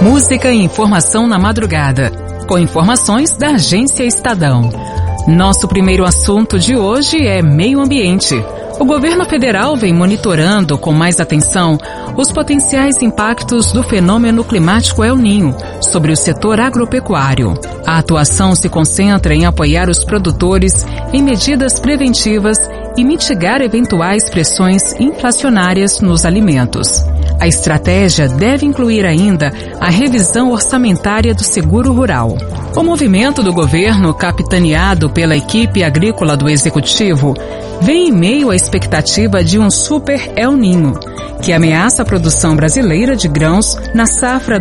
Música e informação na madrugada, com informações da Agência Estadão. Nosso primeiro assunto de hoje é meio ambiente. O governo federal vem monitorando com mais atenção os potenciais impactos do fenômeno climático El Niño sobre o setor agropecuário. A atuação se concentra em apoiar os produtores em medidas preventivas e mitigar eventuais pressões inflacionárias nos alimentos. A estratégia deve incluir ainda a revisão orçamentária do seguro rural. O movimento do governo, capitaneado pela equipe agrícola do Executivo, vem em meio à expectativa de um super El Niño, que ameaça a produção brasileira de grãos na safra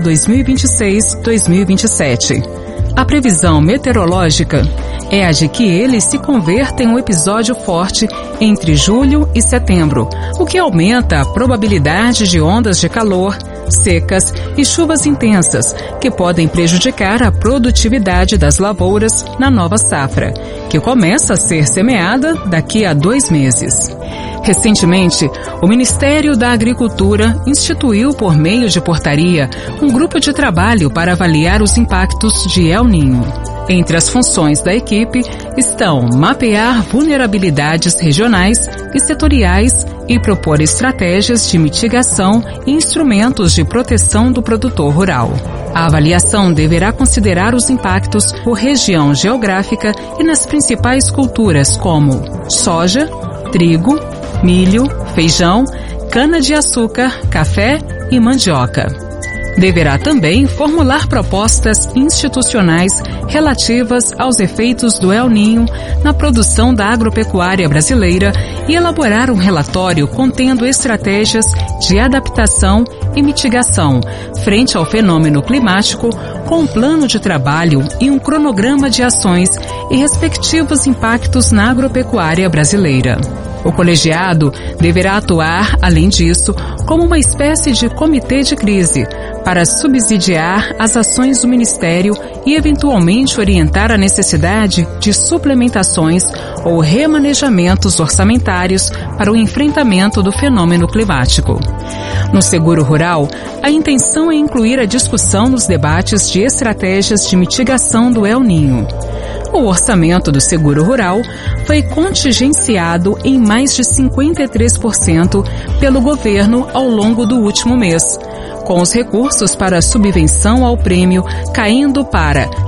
2026-2027. A previsão meteorológica é a de que ele se converta em um episódio forte entre julho e setembro, o que aumenta a probabilidade de ondas de calor, secas e chuvas intensas, que podem prejudicar a produtividade das lavouras na nova safra, que começa a ser semeada daqui a 2 meses. Recentemente, o Ministério da Agricultura instituiu, por meio de portaria, um grupo de trabalho para avaliar os impactos de El Niño. Entre as funções da equipe estão mapear vulnerabilidades regionais e setoriais e propor estratégias de mitigação e instrumentos de proteção do produtor rural. A avaliação deverá considerar os impactos por região geográfica e nas principais culturas como soja, trigo, milho, feijão, cana-de-açúcar, café e mandioca. Deverá também formular propostas institucionais relativas aos efeitos do El Niño na produção da agropecuária brasileira e elaborar um relatório contendo estratégias de adaptação e mitigação frente ao fenômeno climático, com um plano de trabalho e um cronograma de ações e respectivos impactos na agropecuária brasileira. O colegiado deverá atuar, além disso, como uma espécie de comitê de crise, para subsidiar as ações do Ministério e eventualmente orientar a necessidade de suplementações ou remanejamentos orçamentários para o enfrentamento do fenômeno climático. No seguro rural, a intenção é incluir a discussão nos debates de estratégias de mitigação do El Niño. O orçamento do seguro rural foi contingenciado em mais de 53% pelo governo ao longo do último mês, com os recursos para subvenção ao prêmio caindo para R$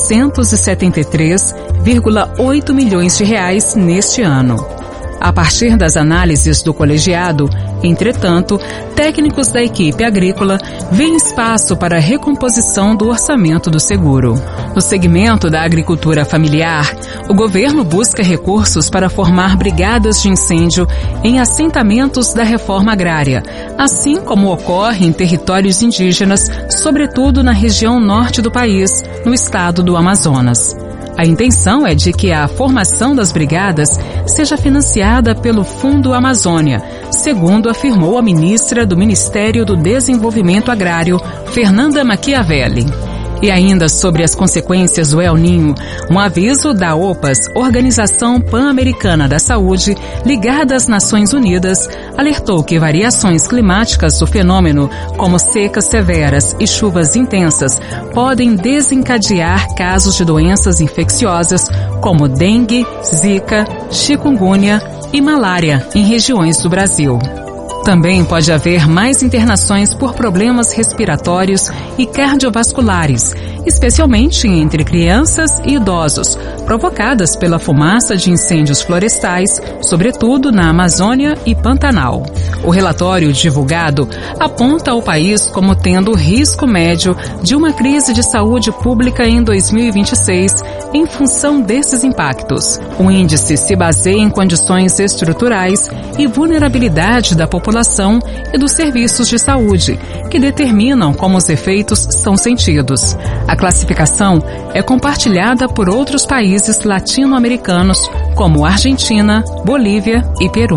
473,8 milhões neste ano. A partir das análises do colegiado, entretanto, técnicos da equipe agrícola veem espaço para a recomposição do orçamento do seguro. No segmento da agricultura familiar, o governo busca recursos para formar brigadas de incêndio em assentamentos da reforma agrária, assim como ocorre em territórios indígenas, sobretudo na região norte do país, no estado do Amazonas. A intenção é de que a formação das brigadas seja financiada pelo Fundo Amazônia, segundo afirmou a ministra do Ministério do Desenvolvimento Agrário, Fernanda Machiavelli. E ainda sobre as consequências do El Niño, um aviso da OPAS, Organização Pan-Americana da Saúde, ligada às Nações Unidas, alertou que variações climáticas do fenômeno, como secas severas e chuvas intensas, podem desencadear casos de doenças infecciosas como dengue, zika, chikungunya e malária em regiões do Brasil. Também pode haver mais internações por problemas respiratórios e cardiovasculares, especialmente entre crianças e idosos, provocadas pela fumaça de incêndios florestais, sobretudo na Amazônia e Pantanal. O relatório divulgado aponta o país como tendo risco médio de uma crise de saúde pública em 2026 em função desses impactos. O índice se baseia em condições estruturais e vulnerabilidade da população e dos serviços de saúde, que determinam como os efeitos são sentidos. A classificação é compartilhada por outros países latino-americanos, como Argentina, Bolívia e Peru.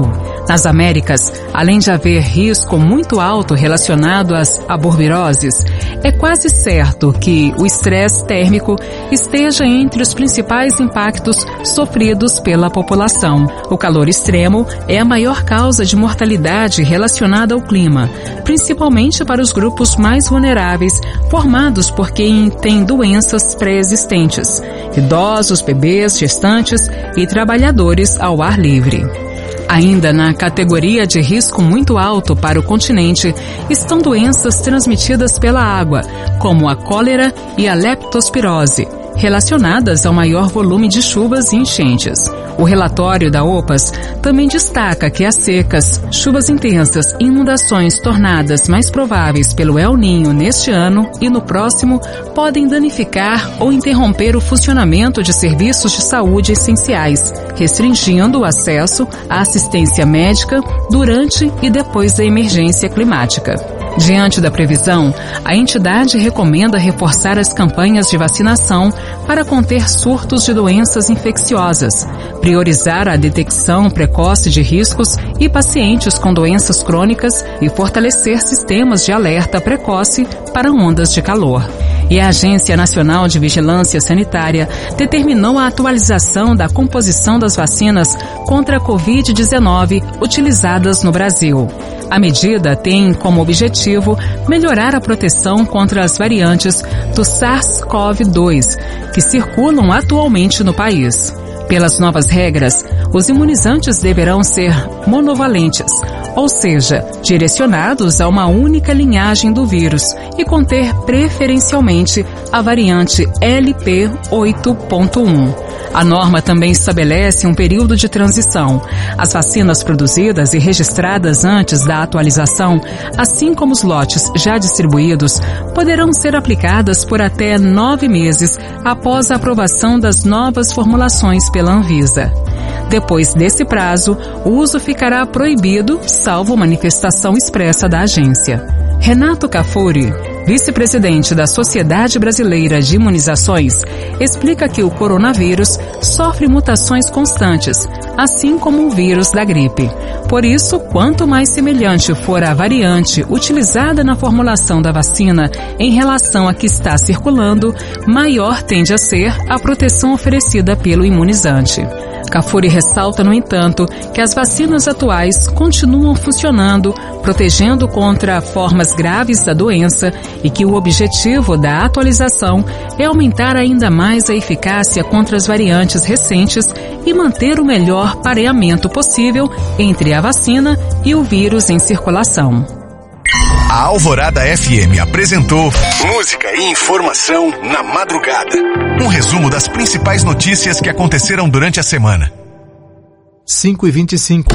Nas Américas, além de haver risco muito alto relacionado às arboviroses, é quase certo que o estresse térmico esteja entre os principais impactos sofridos pela população. O calor extremo é a maior causa de mortalidade relacionada ao clima, principalmente para os grupos mais vulneráveis, formados por quem tem doenças pré-existentes, idosos, bebês, gestantes e trabalhadores ao ar livre. Ainda na categoria de risco muito alto para o continente estão doenças transmitidas pela água, como a cólera e a leptospirose, relacionadas ao maior volume de chuvas e enchentes. O relatório da OPAS também destaca que as secas, chuvas intensas e inundações tornadas mais prováveis pelo El Niño neste ano e no próximo podem danificar ou interromper o funcionamento de serviços de saúde essenciais, restringindo o acesso à assistência médica durante e depois da emergência climática. Diante da previsão, a entidade recomenda reforçar as campanhas de vacinação para conter surtos de doenças infecciosas, priorizar a detecção precoce de riscos e pacientes com doenças crônicas e fortalecer sistemas de alerta precoce para ondas de calor. E a Agência Nacional de Vigilância Sanitária determinou a atualização da composição das vacinas contra a Covid-19 utilizadas no Brasil. A medida tem como objetivo melhorar a proteção contra as variantes do SARS-CoV-2 que circulam atualmente no país. Pelas novas regras, os imunizantes deverão ser monovalentes, ou seja, direcionados a uma única linhagem do vírus e conter preferencialmente a variante LP8.1. A norma também estabelece um período de transição. As vacinas produzidas e registradas antes da atualização, assim como os lotes já distribuídos, poderão ser aplicadas por até 9 meses após a aprovação das novas formulações pela Anvisa. Depois desse prazo, o uso ficará proibido, salvo manifestação expressa da agência. Renato Cafuri, vice-presidente da Sociedade Brasileira de Imunizações, explica que o coronavírus sofre mutações constantes, assim como o vírus da gripe. Por isso, quanto mais semelhante for a variante utilizada na formulação da vacina em relação à que está circulando, maior tende a ser a proteção oferecida pelo imunizante. Cafuri ressalta, no entanto, que as vacinas atuais continuam funcionando, protegendo contra formas graves da doença e que o objetivo da atualização é aumentar ainda mais a eficácia contra as variantes recentes e manter o melhor pareamento possível entre a vacina e o vírus em circulação. A Alvorada FM apresentou Música e Informação na Madrugada. Um resumo das principais notícias que aconteceram durante a semana. 5h25.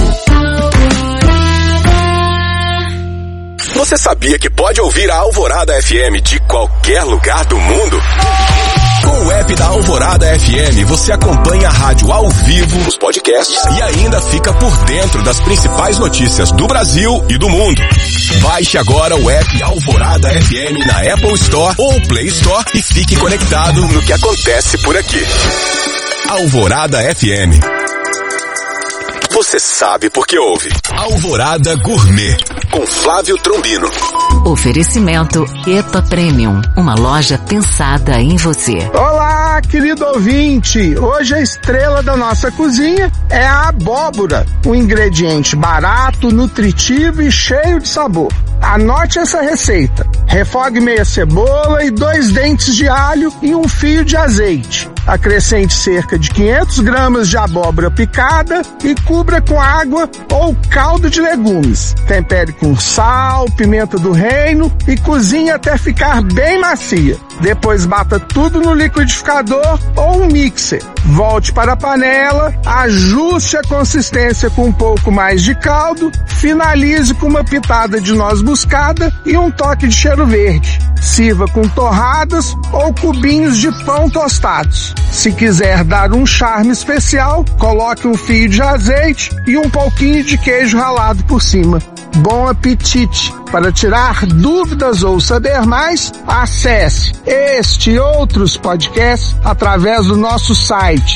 Você sabia que pode ouvir a Alvorada FM de qualquer lugar do mundo? Com o app da Alvorada FM, você acompanha a rádio ao vivo, os podcasts e ainda fica por dentro das principais notícias do Brasil e do mundo. Baixe agora o app Alvorada FM na Apple Store ou Play Store e fique conectado no que acontece por aqui. Alvorada FM. Você sabe porque ouve. Alvorada Gourmet, com Flávio Trombino. Oferecimento EPA Premium, uma loja pensada em você. Olá, querido ouvinte! Hoje a estrela da nossa cozinha é a abóbora, um ingrediente barato, nutritivo e cheio de sabor. Anote essa receita. Refogue meia cebola e 2 dentes de alho e um fio de azeite. Acrescente cerca de 500 gramas de abóbora picada e cubra com água ou caldo de legumes. Tempere com sal, pimenta do reino e cozinhe até ficar bem macia. Depois bata tudo no liquidificador ou um mixer. Volte para a panela, ajuste a consistência com um pouco mais de caldo, finalize com uma pitada de noz moscada e um toque de cheiro verde. Sirva com torradas ou cubinhos de pão tostados. Se quiser dar um charme especial, coloque um fio de azeite e um pouquinho de queijo ralado por cima. Bom apetite! Para tirar dúvidas ou saber mais, acesse este e outros podcasts através do nosso site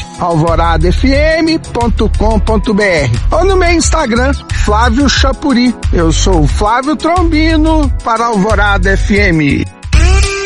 alvoradafm.com.br ou no meu Instagram, Flávio Chapuri. Eu sou o Flávio Trombino para Alvorada FM.